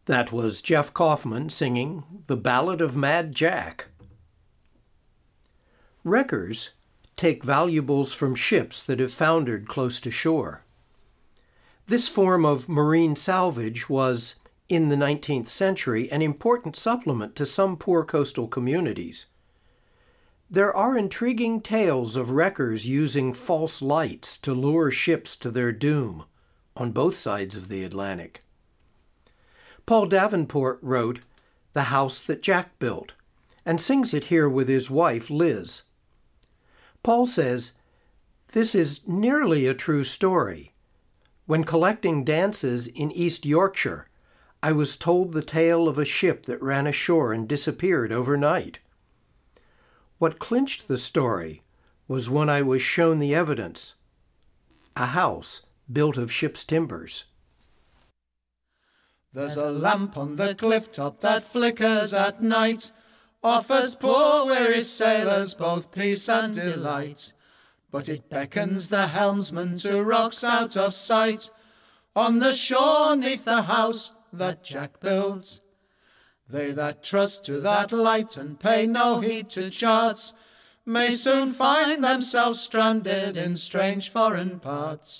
That was Jeff Kaufman singing The Ballad of Mad Jack. Wreckers take valuables from ships that have foundered close to shore. This form of marine salvage was, in the 19th century, an important supplement to some poor coastal communities. There are intriguing tales of wreckers using false lights to lure ships to their doom on both sides of the Atlantic. Paul Davenport wrote The House That Jack Built, and sings it here with his wife, Liz. Paul says, "This is nearly a true story. When collecting dances in East Yorkshire, I was told the tale of a ship that ran ashore and disappeared overnight. What clinched the story was when I was shown the evidence, a house built of ship's timbers." There's a lamp on the cliff top that flickers at night, offers poor weary sailors both peace and delight. But it beckons the helmsman to rocks out of sight, on the shore 'neath the house that Jack built. They that trust to that light and pay no heed to charts may soon find themselves stranded in strange foreign parts.